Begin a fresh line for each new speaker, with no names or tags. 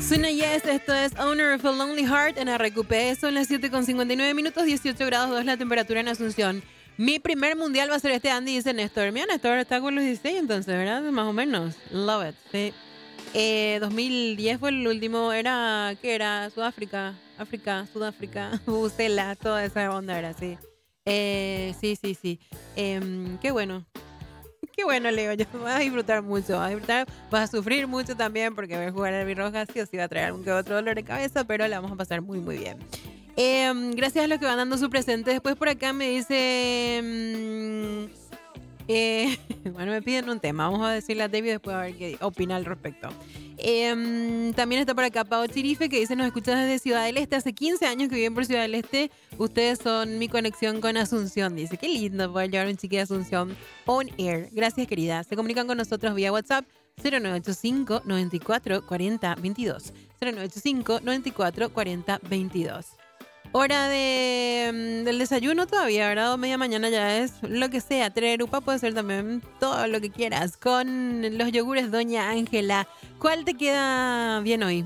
Suena Yes, esto es Owner of a Lonely Heart en RQP. Son las 7:59 minutos, 18 grados 2 la temperatura en Asunción. Mi primer mundial va a ser este, Andy, dice Néstor. Mira, Néstor está con los 16 entonces, ¿verdad? Más o menos. Love it, sí. 2010 fue el último, ¿qué era? Sudáfrica, Bucela, toda esa onda era, sí. Sí. Qué bueno. Qué bueno, Leo. Yo vas a disfrutar mucho. Vas a sufrir mucho también porque ver jugar al Roja sí o sí va a traer algún que otro dolor de cabeza, pero la vamos a pasar muy, muy bien. Gracias a los que van dando su presente. Después por acá me dice... bueno, me piden un tema. Vamos a decirle a David después a ver qué opina al respecto. También está por acá Pau Chirife que dice: nos escuchas desde Ciudad del Este. Hace 15 años que viven por Ciudad del Este. Ustedes son mi conexión con Asunción. Dice: qué lindo poder llevar un chiqui de Asunción on air. Gracias, querida. Se comunican con nosotros vía WhatsApp 0985 94 40 22. 0985 94 40 22. Hora del desayuno todavía, ¿verdad? O media mañana ya es lo que sea. Trerupa puede ser también todo lo que quieras. Con los yogures Doña Ángela. ¿Cuál te queda bien hoy?